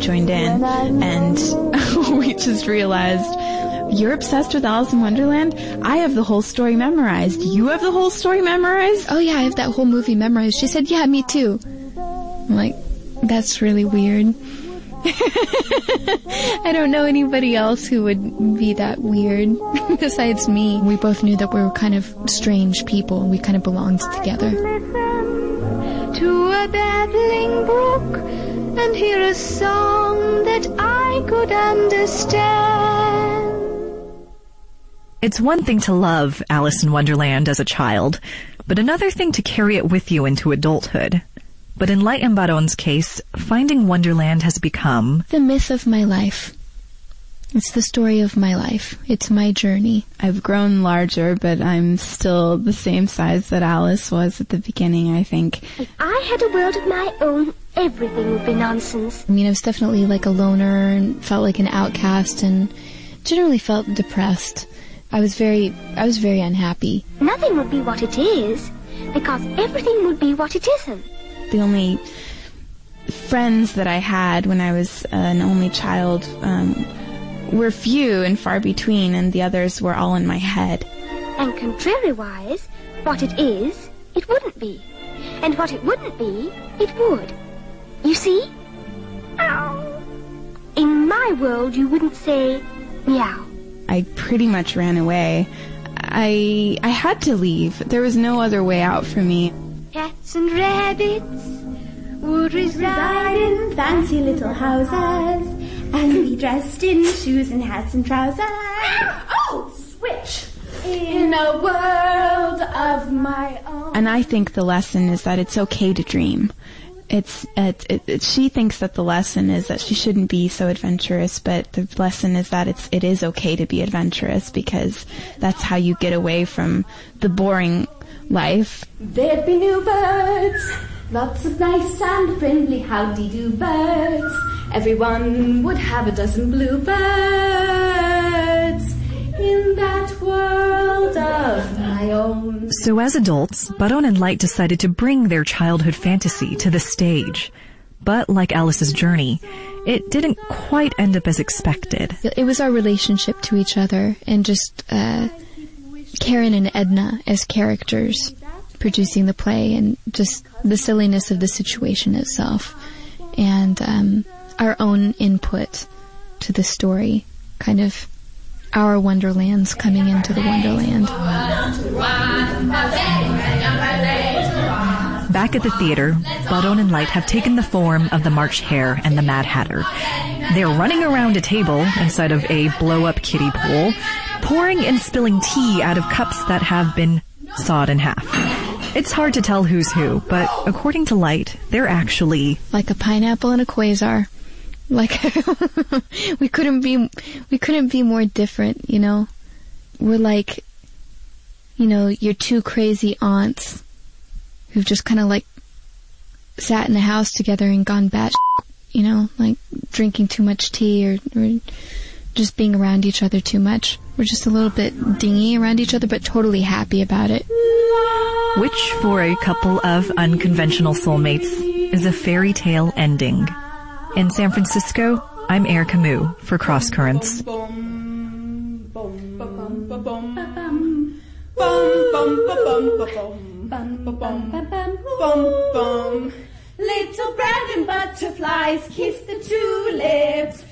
joined in, and we just realized, you're obsessed with Alice in Wonderland? I have the whole story memorized. You have the whole story memorized? Oh yeah, I have that whole movie memorized. She said, yeah, me too. I'm like, that's really weird. I don't know anybody else who would be that weird besides me. We both knew that we were kind of strange people, and we kind of belonged together. Listen to a babbling brook and hear a song that I could understand. It's one thing to love Alice in Wonderland as a child, but another thing to carry it with you into adulthood. But in Light and Baron's case, finding Wonderland has become the myth of my life. It's the story of my life. It's my journey. I've grown larger, but I'm still the same size that Alice was at the beginning, I think. If I had a world of my own, everything would be nonsense. I mean, I was definitely like a loner and felt like an outcast and generally felt depressed. I was very unhappy. Nothing would be what it is, because everything would be what it isn't. The only friends that I had when I was an only child were few and far between, and the others were all in my head. And contrary-wise, what it is, it wouldn't be. And what it wouldn't be, it would. You see? Ow. In my world, you wouldn't say meow. I pretty much ran away. I had to leave. There was no other way out for me. Cats and rabbits would reside in fancy little houses and be dressed in shoes and hats and trousers. Oh, switch! In a world of my own. And I think the lesson is that it's okay to dream. She thinks that the lesson is that she shouldn't be so adventurous, but the lesson is that it is okay to be adventurous, because that's how you get away from the boring life. There'd be new birds, lots of nice and friendly howdy-do birds. Everyone would have a dozen blue birds in that world of my own. So as adults, Baron and Light decided to bring their childhood fantasy to the stage. But like Alice's journey, it didn't quite end up as expected. It was our relationship to each other, and just Karen and Edna as characters producing the play, and just the silliness of the situation itself, and our own input to the story, kind of our Wonderlands coming into the Wonderland. Back at the theater, Baron and Light have taken the form of the March Hare and the Mad Hatter. They're running around a table inside of a blow-up kiddie pool, pouring and spilling tea out of cups that have been sawed in half. It's hard to tell who's who, but according to Light, they're actually like a pineapple and a quasar. Like we couldn't be more different, you know. We're like, you know, your two crazy aunts who've just kind of like sat in the house together and gone batshit, you know, like drinking too much tea or just being around each other too much. We're just a little bit dingy around each other, but totally happy about it. Which, for a couple of unconventional soulmates, is a fairy tale ending. In San Francisco, I'm Erica Camus for Cross Currents. Little brown butterflies kiss the tulips.